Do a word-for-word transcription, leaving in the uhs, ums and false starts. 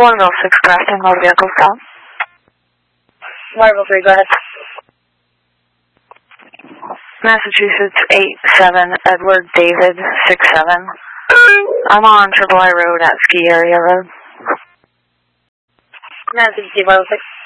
one oh six Grafton, motor vehicle stop. Marble three, go ahead. Massachusetts eight seven, Edward David six seven. I'm on Triple I Road at Ski Area Road. Massachusetts one oh six.